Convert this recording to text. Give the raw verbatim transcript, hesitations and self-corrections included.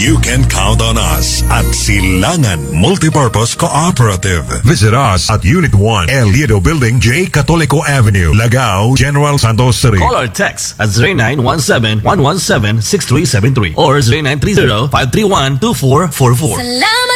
You can count on us at Silangan Multipurpose Cooperative. Visit us at Unit one, El Liedo Building, J. Catolico Avenue, Lagao, General Santos City. Call or text at zero nine one seven, one one seven, six three seven three or zero nine three zero, five three one, two four four four.